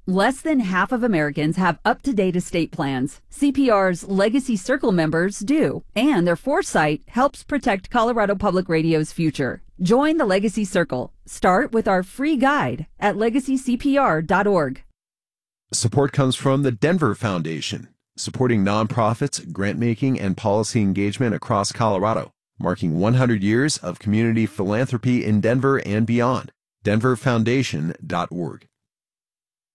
Less than half of Americans have up-to-date estate plans. CPR's Legacy Circle members do, and their foresight helps protect Colorado Public Radio's future. Join the Legacy Circle. Start with our free guide at legacycpr.org. Support comes from the Denver Foundation, supporting nonprofits, grant-making, and policy engagement across Colorado, marking 100 years of community philanthropy in Denver and beyond. denverfoundation.org.